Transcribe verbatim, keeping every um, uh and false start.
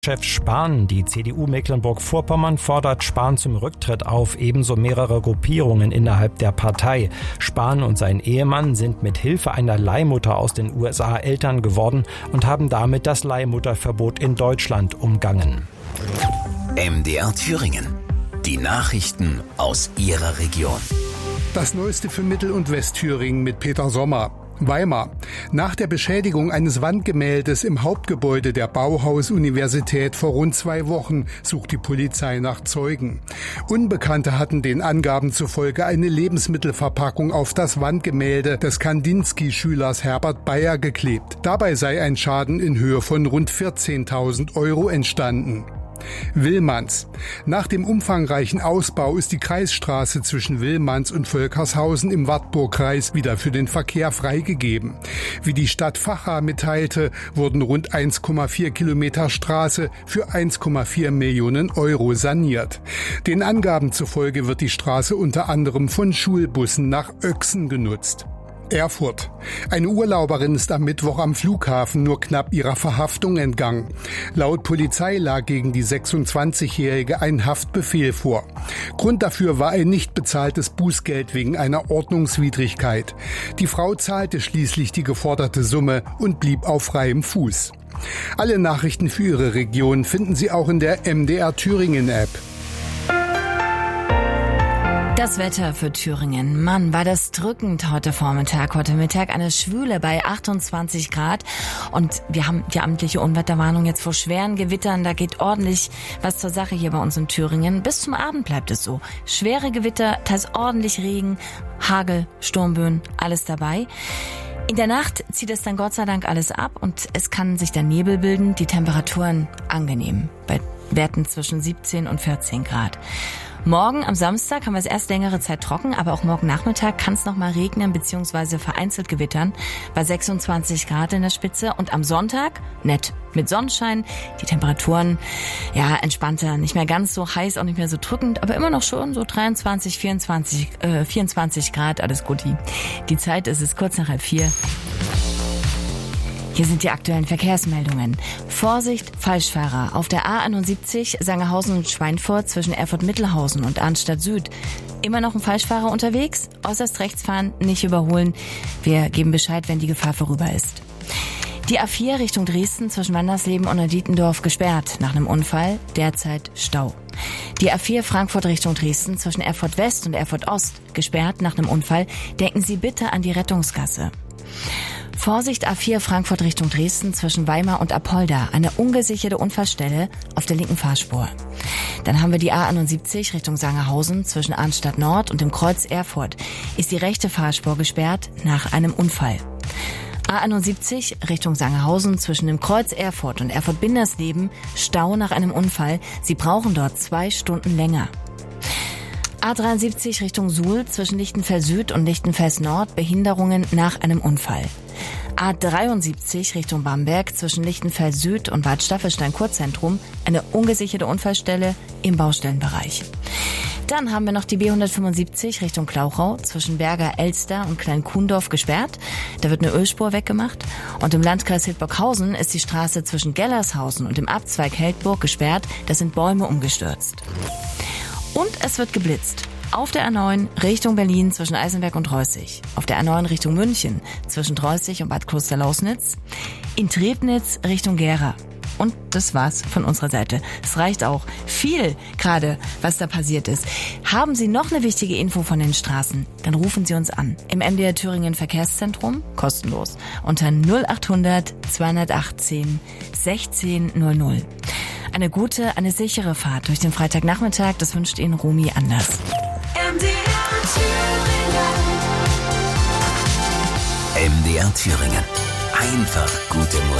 Chef Spahn. Die C D U Mecklenburg-Vorpommern fordert Spahn zum Rücktritt auf, ebenso mehrere Gruppierungen innerhalb der Partei. Spahn und sein Ehemann sind mit Hilfe einer Leihmutter aus den U S A Eltern geworden und haben damit das Leihmutterverbot in Deutschland umgangen. M D R Thüringen. Die Nachrichten aus Ihrer Region. Das Neueste für Mittel- und Westthüringen mit Peter Sommer. Weimar. Nach der Beschädigung eines Wandgemäldes im Hauptgebäude der Bauhaus-Universität vor rund zwei Wochen sucht die Polizei nach Zeugen. Unbekannte hatten den Angaben zufolge eine Lebensmittelverpackung auf das Wandgemälde des Kandinsky-Schülers Herbert Bayer geklebt. Dabei sei ein Schaden in Höhe von rund vierzehntausend Euro entstanden. Willmanns. Nach dem umfangreichen Ausbau ist die Kreisstraße zwischen Willmanns und Völkershausen im Wartburgkreis wieder für den Verkehr freigegeben. Wie die Stadt Vacha mitteilte, wurden rund eins Komma vier Kilometer Straße für eins Komma vier Millionen Euro saniert. Den Angaben zufolge wird die Straße unter anderem von Schulbussen nach Öchsen genutzt. Erfurt. Eine Urlauberin ist am Mittwoch am Flughafen nur knapp ihrer Verhaftung entgangen. Laut Polizei lag gegen die sechsundzwanzigjährige ein Haftbefehl vor. Grund dafür war ein nicht bezahltes Bußgeld wegen einer Ordnungswidrigkeit. Die Frau zahlte schließlich die geforderte Summe und blieb auf freiem Fuß. Alle Nachrichten für Ihre Region finden Sie auch in der M D R Thüringen App. Das Wetter für Thüringen. Mann, war das drückend heute Vormittag, heute Mittag eine Schwüle bei achtundzwanzig Grad. Und wir haben die amtliche Unwetterwarnung jetzt vor schweren Gewittern. Da geht ordentlich was zur Sache hier bei uns in Thüringen. Bis zum Abend bleibt es so. Schwere Gewitter, teils ordentlich Regen, Hagel, Sturmböen, alles dabei. In der Nacht zieht es dann Gott sei Dank alles ab und es kann sich dann Nebel bilden. Die Temperaturen angenehm bei Werten zwischen siebzehn und vierzehn Grad. Morgen am Samstag haben wir es erst längere Zeit trocken, aber auch morgen Nachmittag kann es noch mal regnen bzw. vereinzelt gewittern bei sechsundzwanzig Grad in der Spitze. Und am Sonntag nett mit Sonnenschein, die Temperaturen ja entspannter, nicht mehr ganz so heiß, auch nicht mehr so drückend, aber immer noch schon so dreiundzwanzig, vierundzwanzig, äh, vierundzwanzig Grad, alles gut. Die Zeit ist es kurz nach halb vier. Hier sind die aktuellen Verkehrsmeldungen. Vorsicht, Falschfahrer. Auf der A einundsiebzig Sangerhausen und Schweinfurt zwischen Erfurt-Mittelhausen und Arnstadt Süd. Immer noch ein Falschfahrer unterwegs? Äußerst rechts fahren, nicht überholen. Wir geben Bescheid, wenn die Gefahr vorüber ist. Die A vier Richtung Dresden zwischen Wandersleben und Dietendorf gesperrt. Nach einem Unfall derzeit Stau. Die A vier Frankfurt Richtung Dresden zwischen Erfurt West und Erfurt Ost gesperrt. Nach einem Unfall denken Sie bitte an die Rettungsgasse. Vorsicht, A vier Frankfurt Richtung Dresden zwischen Weimar und Apolda. Eine ungesicherte Unfallstelle auf der linken Fahrspur. Dann haben wir die A einundsiebzig Richtung Sangerhausen zwischen Arnstadt Nord und dem Kreuz Erfurt. Ist die rechte Fahrspur gesperrt nach einem Unfall. A einundsiebzig Richtung Sangerhausen zwischen dem Kreuz Erfurt und Erfurt-Bindersleben. Stau nach einem Unfall. Sie brauchen dort zwei Stunden länger. A dreiundsiebzig Richtung Suhl zwischen Lichtenfels Süd und Lichtenfels Nord. Behinderungen nach einem Unfall. A dreiundsiebzig Richtung Bamberg zwischen Lichtenfels Süd und Bad Staffelstein-Kurzentrum. Eine ungesicherte Unfallstelle im Baustellenbereich. Dann haben wir noch die B hundertfünfundsiebzig Richtung Klauchau zwischen Berger Elster und Klein-Kuhndorf gesperrt. Da wird eine Ölspur weggemacht. Und im Landkreis Hildburghausen ist die Straße zwischen Gellershausen und dem Abzweig Heldburg gesperrt. Da sind Bäume umgestürzt. Und es wird geblitzt. Auf der A neun Richtung Berlin zwischen Eisenberg und Reußig. Auf der A neun Richtung München zwischen Reußig und Bad Klosterlausnitz. In Trebnitz Richtung Gera. Und das war's von unserer Seite. Es reicht auch viel gerade, was da passiert ist. Haben Sie noch eine wichtige Info von den Straßen? Dann rufen Sie uns an. Im M D R Thüringen Verkehrszentrum, kostenlos, unter null achthundert zweihundertachtzehn sechzehn null null. Eine gute, eine sichere Fahrt durch den Freitagnachmittag, das wünscht Ihnen Romy Anders. M D R Thüringen. Einfach gute Musik.